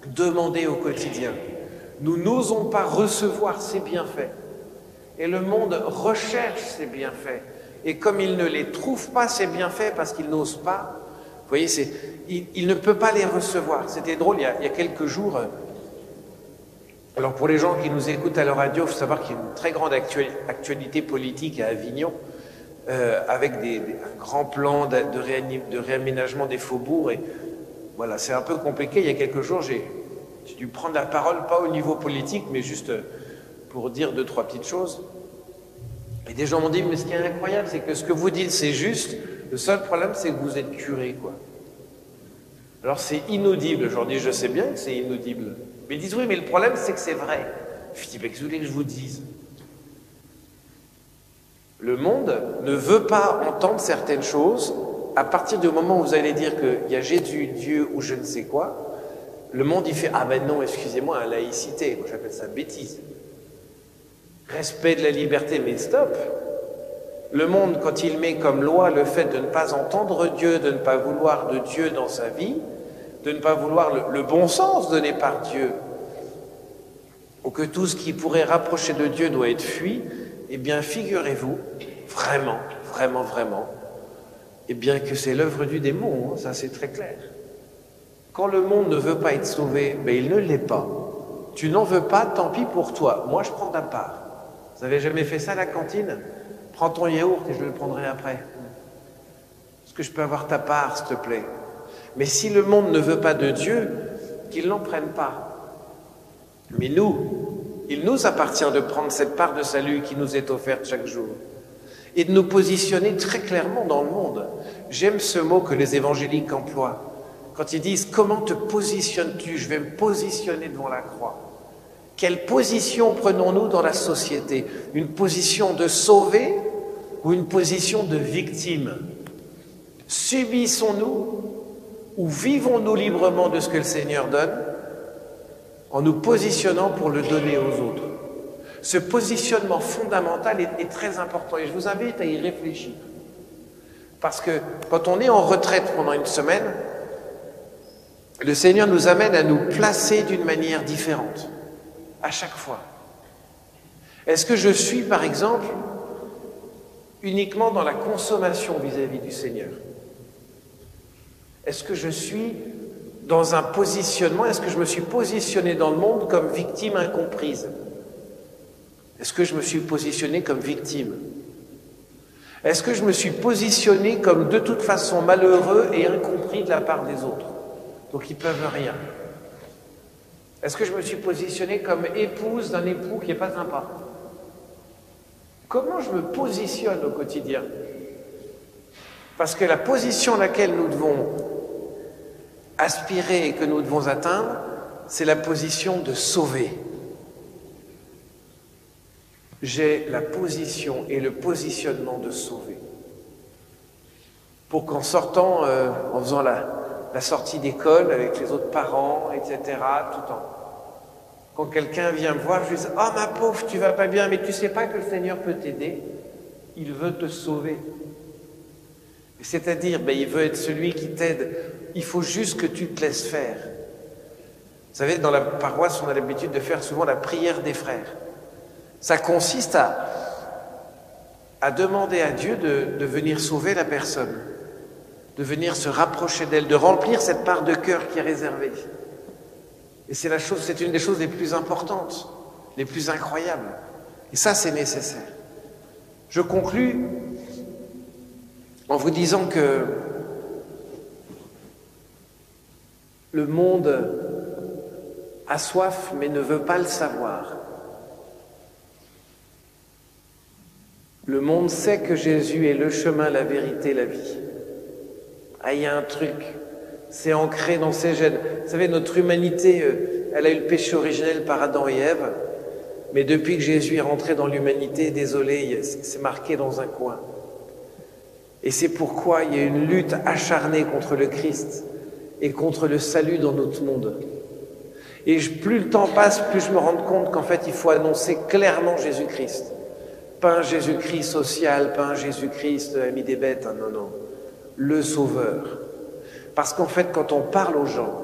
demander au quotidien. Nous n'osons pas recevoir ses bienfaits. Et le monde recherche ses bienfaits. Et comme il ne les trouve pas, ces bienfaits, parce qu'il n'ose pas, vous voyez, il ne peut pas les recevoir. C'était drôle, il y a quelques jours. Alors pour les gens qui nous écoutent à la radio, il faut savoir qu'il y a une très grande actualité politique à Avignon, avec un grand plan de réaménagement des faubourgs. Et voilà, c'est un peu compliqué. Il y a quelques jours, j'ai dû prendre la parole, pas au niveau politique, mais juste pour dire 2-3 petites choses. Et des gens m'ont dit, mais ce qui est incroyable, c'est que ce que vous dites, c'est juste. Le seul problème, c'est que vous êtes curé, quoi. Alors c'est inaudible. Je leur dis, je sais bien que c'est inaudible. Mais ils disent, oui, mais le problème, c'est que c'est vrai. Je dis, mais qu'est-ce que vous voulez que je vous dise? Le monde ne veut pas entendre certaines choses. À partir du moment où vous allez dire qu'il y a Jésus, Dieu ou je ne sais quoi, le monde, il fait, ah ben non, excusez-moi, la laïcité. Moi, j'appelle ça bêtise. Respect de la liberté, mais stop. Le monde, quand il met comme loi le fait de ne pas entendre Dieu, de ne pas vouloir de Dieu dans sa vie, de ne pas vouloir le bon sens donné par Dieu, ou que tout ce qui pourrait rapprocher de Dieu doit être fui, eh bien, figurez-vous, vraiment, vraiment, vraiment, eh bien que c'est l'œuvre du démon, hein, ça c'est très clair. Quand le monde ne veut pas être sauvé, ben il ne l'est pas. Tu n'en veux pas, tant pis pour toi. Moi, je prends ta part. Vous n'avez jamais fait ça à la cantine? Prends ton yaourt et je le prendrai après. Est-ce que je peux avoir ta part, s'il te plaît? Mais si le monde ne veut pas de Dieu, qu'il n'en prenne pas. Mais nous, il nous appartient de prendre cette part de salut qui nous est offerte chaque jour et de nous positionner très clairement dans le monde. J'aime ce mot que les évangéliques emploient. Quand ils disent « Comment te positionnes-tu » ? Je vais me positionner devant la croix. Quelle position prenons-nous dans la société? Une position de sauvé ou une position de victime? Subissons-nous ou vivons-nous librement de ce que le Seigneur donne en nous positionnant pour le donner aux autres? Ce positionnement fondamental est très important et je vous invite à y réfléchir. Parce que quand on est en retraite pendant une semaine, le Seigneur nous amène à nous placer d'une manière différente, à chaque fois. Est-ce que je suis, par exemple, uniquement dans la consommation vis-à-vis du Seigneur? Est-ce que je suis dans un positionnement, est-ce que je me suis positionné dans le monde comme victime incomprise? Est-ce que je me suis positionné comme victime? Est-ce que je me suis positionné comme de toute façon malheureux et incompris de la part des autres? Donc ils ne peuvent rien. Est-ce que je me suis positionné comme épouse d'un époux qui n'est pas sympa? Comment je me positionne au quotidien? Parce que la position à laquelle nous devons aspirer et que nous devons atteindre, c'est la position de sauver. J'ai la position et le positionnement de sauver. Pour qu'en sortant, en faisant la sortie d'école avec les autres parents, etc., tout en... Quand quelqu'un vient me voir, je lui dis « Oh ma pauvre, tu vas pas bien, mais tu sais pas que le Seigneur peut t'aider? Il veut te sauver. » C'est-à-dire, il veut être celui qui t'aide. Il faut juste que tu te laisses faire. Vous savez, dans la paroisse, on a l'habitude de faire souvent la prière des frères. Ça consiste à demander à Dieu de venir sauver la personne, de venir se rapprocher d'elle, de remplir cette part de cœur qui est réservée. Et c'est une des choses les plus importantes, les plus incroyables. Et ça, c'est nécessaire. Je conclus en vous disant que le monde a soif mais ne veut pas le savoir. Le monde sait que Jésus est le chemin, la vérité, la vie. Ah, il y a un truc, c'est ancré dans ses gènes. Vous savez, notre humanité, elle a eu le péché originel par Adam et Ève, mais depuis que Jésus est rentré dans l'humanité, désolé, c'est marqué dans un coin. Et c'est pourquoi il y a une lutte acharnée contre le Christ et contre le salut dans notre monde. Et plus le temps passe, plus je me rends compte qu'en fait, il faut annoncer clairement Jésus-Christ. Pas un Jésus-Christ social, pas un Jésus-Christ ami des bêtes, hein, non, non. Le Sauveur. Parce qu'en fait, quand on parle aux gens,